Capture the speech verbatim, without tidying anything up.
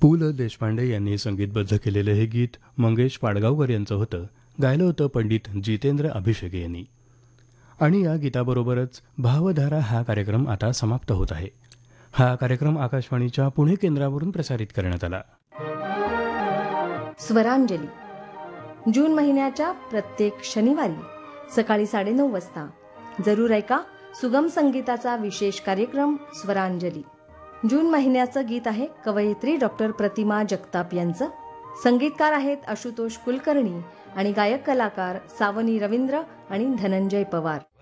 पु ल देशपांडे यांनी संगीतबद्ध केलेलं हे गीत मंगेश पाडगावकर यांचं होतं. गायलं होतं पंडित जितेंद्र अभिषेके यांनी. आणि या गीताबरोबरच भावधारा हा कार्यक्रम आता समाप्त होत आहे. हा कार्यक्रम आकाशवाणीच्या पुणे केंद्रावरून प्रसारित करण्यात आला. स्वरांजली जून महिन्याच्या प्रत्येक शनिवारी सकाळी साडेनऊ वाजता जरूर ऐका सुगम संगीताचा विशेष कार्यक्रम स्वरांजली. जून महिन्याचं गीत आहे कवयित्री डॉक्टर प्रतिमा जगताप यांचं. संगीतकार आहेत आशुतोष कुलकर्णी आणि गायक कलाकार सावनी रवींद्र आणि धनंजय पवार.